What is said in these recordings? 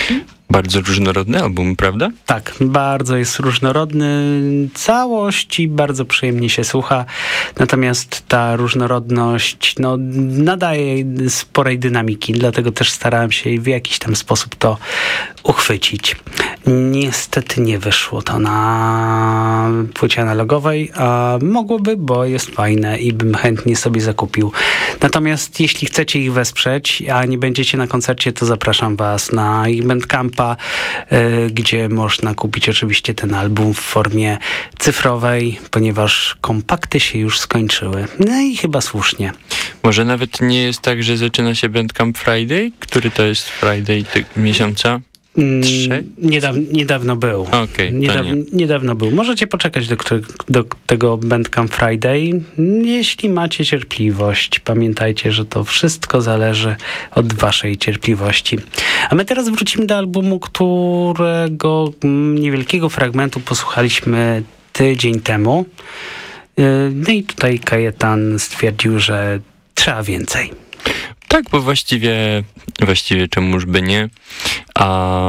Bardzo różnorodny album, prawda? Tak, bardzo jest różnorodny, całości bardzo przyjemnie się słucha, natomiast ta różnorodność nadaje sporej dynamiki, dlatego też starałem się w jakiś tam sposób to uchwycić. Niestety nie wyszło to na płycie analogowej, a mogłoby, bo jest fajne i bym chętnie sobie zakupił. Natomiast jeśli chcecie ich wesprzeć, a nie będziecie na koncercie, to zapraszam was na ich Bandcampa, gdzie można kupić oczywiście ten album w formie cyfrowej, ponieważ kompakty się już skończyły. No i chyba słusznie. Może nawet nie jest tak, że zaczyna się Bandcamp Friday? Który to jest Friday miesiąca? Niedawno był. Okej, niedawno był. Możecie poczekać do tego Bandcamp Friday, jeśli macie cierpliwość. Pamiętajcie, że to wszystko zależy od waszej cierpliwości. A my teraz wrócimy do albumu, którego niewielkiego fragmentu posłuchaliśmy tydzień temu. No i tutaj Kajetan stwierdził, że trzeba więcej. Tak, bo właściwie czemuż by nie. A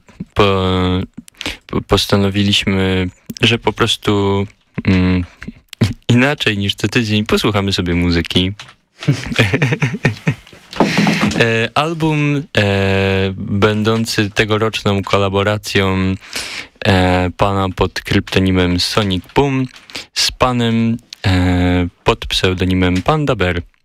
postanowiliśmy, że po prostu inaczej niż co tydzień posłuchamy sobie muzyki. Album będący tegoroczną kolaboracją pana pod kryptonimem Sonic Boom z panem pod pseudonimem Panda Bear.